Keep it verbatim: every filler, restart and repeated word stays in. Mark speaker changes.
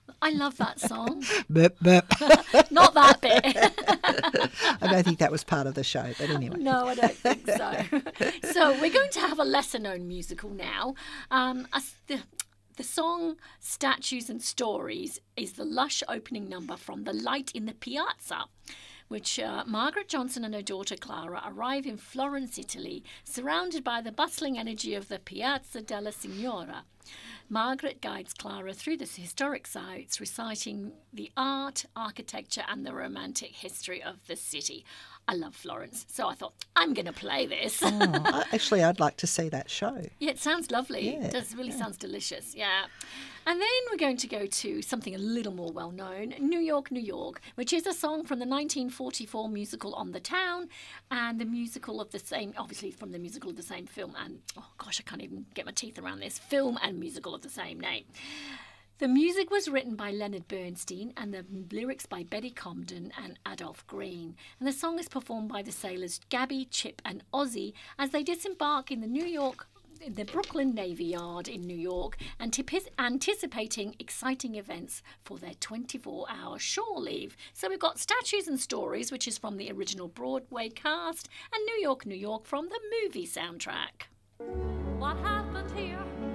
Speaker 1: I love that song.
Speaker 2: Burp, burp.
Speaker 1: Not that bit.
Speaker 2: I don't think that was part of the show, but anyway.
Speaker 1: No, I don't think so. So we're going to have a lesser-known musical now. Um, as the, the song Statues and Stories is the lush opening number from The Light in the Piazza, which uh, Margaret Johnson and her daughter Clara arrive in Florence, Italy, surrounded by the bustling energy of the Piazza della Signora. Margaret guides Clara through the historic sites, reciting the art, architecture and the romantic history of the city. I love Florence, so I thought, I'm going to play this.
Speaker 2: Oh, I- actually, I'd like to see that show.
Speaker 1: Yeah, it sounds lovely.
Speaker 2: Yeah,
Speaker 1: It does really
Speaker 2: yeah.
Speaker 1: sounds delicious. Yeah. And then we're going to go to something a little more well known, New York, New York, which is a song from the nineteen forty-four musical On the Town and the musical of the same, obviously from the musical of the same film and, oh gosh, I can't even get my teeth around this, film and musical of the same name. The music was written by Leonard Bernstein and the lyrics by Betty Comden and Adolph Green. And the song is performed by the sailors Gabby, Chip and Ozzy as they disembark in the New York, in the Brooklyn Navy Yard in New York, antip- anticipating exciting events for their twenty-four hour shore leave. So we've got Statues and Stories, which is from the original Broadway cast, and New York, New York from the movie soundtrack. What happened here?